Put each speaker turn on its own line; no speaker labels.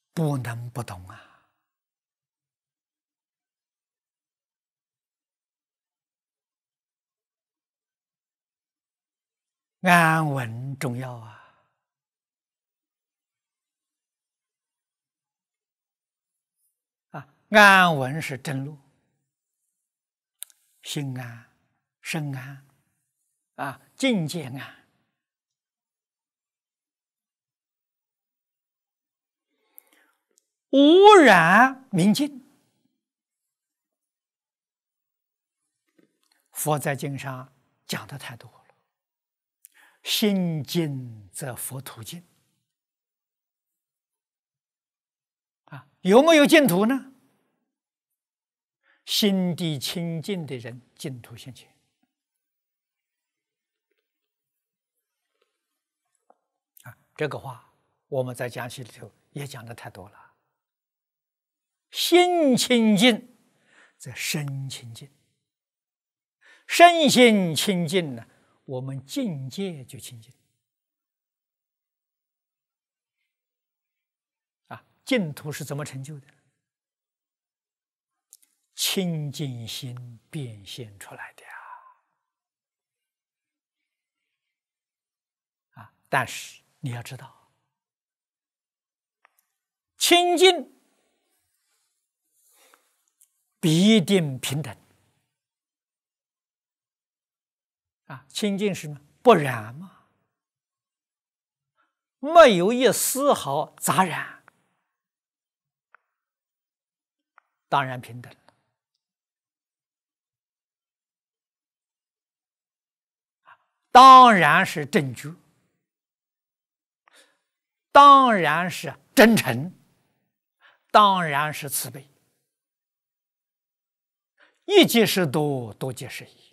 不能不懂啊！安稳重要啊！安稳是正路，心安、身安境界安。无染明净，佛在经上讲的太多了。心净则佛土净有没有净土呢？心地清净的人，净土现前。这个话我们在讲习里头也讲的太多了。心清净，则身清净。身心清净呢，我们境界就清净。净土是怎么成就的？清净心变现出来的但是你要知道，清净必定平等清净是什么？不染嘛，没有一丝毫杂染，当然平等了。当然是正觉，当然是真诚，当然是慈悲。一即是多，多即是一。